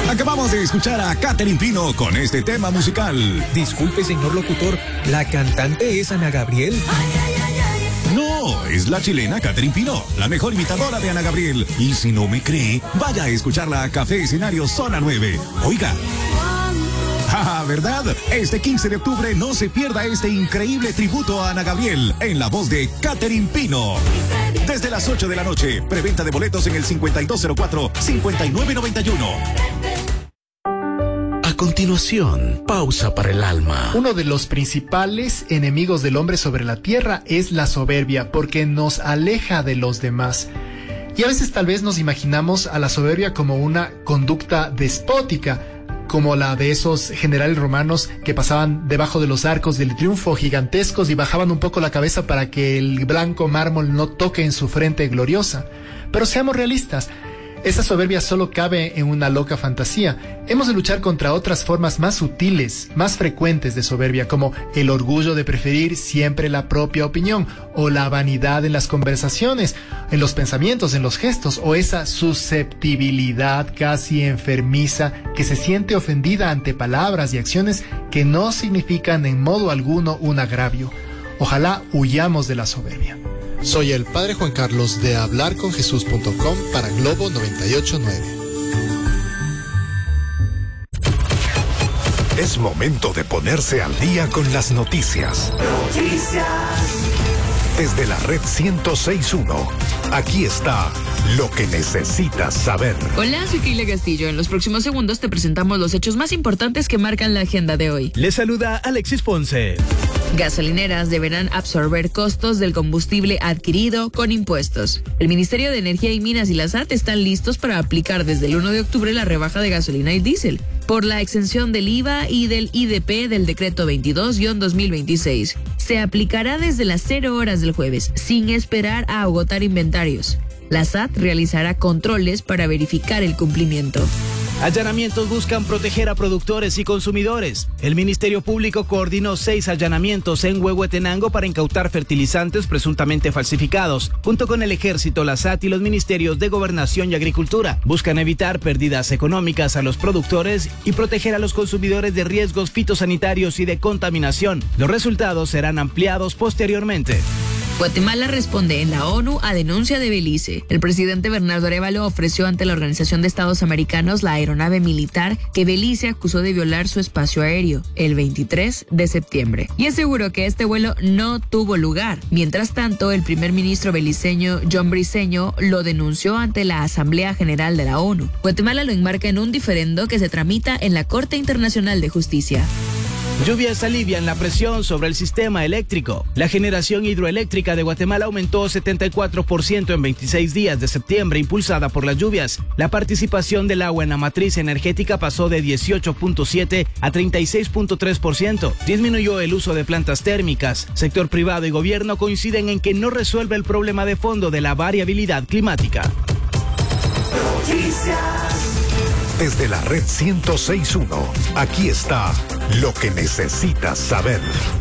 Acabamos de escuchar a Katherine Pino con este tema musical. Disculpe, señor locutor, ¿la cantante es Ana Gabriel? No, es la chilena Katherine Pino, la mejor imitadora de Ana Gabriel. Y si no me cree, vaya a escucharla a Café Escenario Zona 9. Oiga. Ja, ¿verdad? Este 15 de octubre no se pierda este increíble tributo a Ana Gabriel en la voz de Katherine Pino. Desde las 8 de la noche, preventa de boletos en el 5204-5991. A continuación, pausa para el alma. Uno de los principales enemigos del hombre sobre la tierra es la soberbia, porque nos aleja de los demás. Y a veces tal vez nos imaginamos a la soberbia como una conducta despótica, como la de esos generales romanos que pasaban debajo de los arcos del triunfo gigantescos y bajaban un poco la cabeza para que el blanco mármol no toque en su frente gloriosa. Pero seamos realistas, esa soberbia solo cabe en una loca fantasía. Hemos de luchar contra otras formas más sutiles, más frecuentes de soberbia, como el orgullo de preferir siempre la propia opinión, o la vanidad en las conversaciones, en los pensamientos, en los gestos, o esa susceptibilidad casi enfermiza que se siente ofendida ante palabras y acciones que no significan en modo alguno un agravio. Ojalá huyamos de la soberbia. Soy el Padre Juan Carlos de hablarconjesús.com para Globo 98.9. Es momento de ponerse al día con las noticias. Desde la red 106.1, aquí está lo que necesitas saber. Hola, soy Keila Castillo. En los próximos segundos te presentamos los hechos más importantes que marcan la agenda de hoy. Les saluda Alexis Ponce. Gasolineras deberán absorber costos del combustible adquirido con impuestos. El Ministerio de Energía y Minas y la SAT están listos para aplicar desde el 1 de octubre la rebaja de gasolina y diésel por la exención del IVA y del IDP del decreto 22-2026. Se aplicará desde las 0 horas del jueves, sin esperar a agotar inventarios. La SAT realizará controles para verificar el cumplimiento. Allanamientos buscan proteger a productores y consumidores. El Ministerio Público coordinó 6 allanamientos en Huehuetenango para incautar fertilizantes presuntamente falsificados. Junto con el Ejército, la SAT y los Ministerios de Gobernación y Agricultura buscan evitar pérdidas económicas a los productores y proteger a los consumidores de riesgos fitosanitarios y de contaminación. Los resultados serán ampliados posteriormente. Guatemala responde en la ONU a denuncia de Belice. El presidente Bernardo Arévalo ofreció ante la Organización de Estados Americanos la aeronave militar que Belice acusó de violar su espacio aéreo el 23 de septiembre y aseguró que este vuelo no tuvo lugar. Mientras tanto, el primer ministro beliceño John Briceño lo denunció ante la Asamblea General de la ONU. Guatemala lo enmarca en un diferendo que se tramita en la Corte Internacional de Justicia. Lluvias alivian la presión sobre el sistema eléctrico. La generación hidroeléctrica de Guatemala aumentó 74% en 26 días de septiembre, impulsada por las lluvias. La participación del agua en la matriz energética pasó de 18.7 a 36.3%. Disminuyó el uso de plantas térmicas. Sector privado y gobierno coinciden en que no resuelve el problema de fondo de la variabilidad climática. Desde la red 106.1, aquí está lo que necesitas saber.